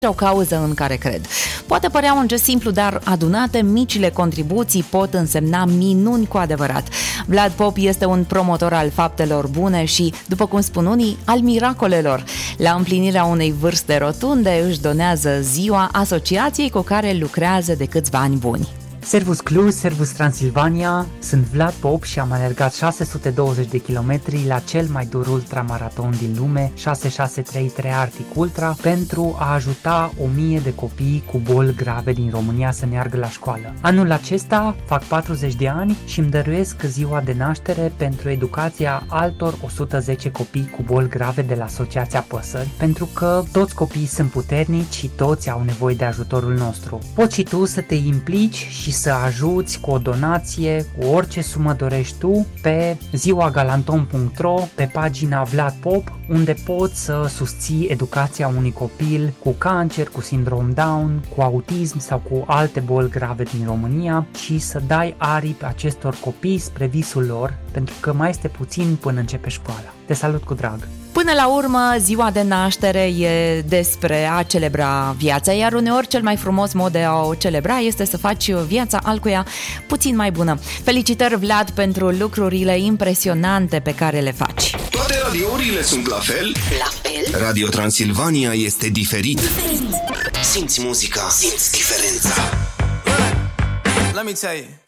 o cauză în care cred. Poate părea un gest simplu, dar adunate, micile contribuții pot însemna minuni cu adevărat. Vlad Pop este un promotor al faptelor bune și, după cum spun unii, al miracolelor. La împlinirea unei vârste rotunde își donează ziua asociației cu care lucrează de câțiva ani buni. Servus Cluj, Servus Transilvania, sunt Vlad Pop și am alergat 620 de kilometri la cel mai dur ultramaraton din lume, 6633 Arctic Ultra, pentru a ajuta 1000 de copii cu boli grave din România să meargă la școală. Anul acesta fac 40 de ani și îmi dăruiesc ziua de naștere pentru educația altor 110 copii cu boli grave de la Asociația Păsări, pentru că toți copiii sunt puternici și toți au nevoie de ajutorul nostru. Poți și tu să te implici și să ajuți cu o donație, cu orice sumă dorești tu, pe ziuagalanton.ro, pe pagina Vlad Pop, unde poți să susții educația unui copil cu cancer, cu sindrom Down, cu autism sau cu alte boli grave din România și să dai aripi acestor copii spre visul lor, pentru că mai este puțin până începe școala. Te salut cu drag! Până la urmă, ziua de naștere e despre a celebra viața, iar uneori cel mai frumos mod de a o celebra este să faci viața alcuia puțin mai bună. Felicitări, Vlad, pentru lucrurile impresionante pe care le faci. Toate radiourile sunt la fel? La fel? Radio Transilvania este diferit. Simți muzica, simți diferența. Let me tell you.